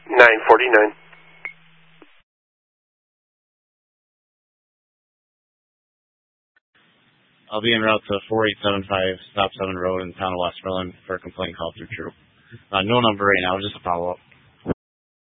949. I'll be en route to 4875 Stop 7 Road in the town of Westmoreland for a complaint call through True. No number right now, just a follow-up.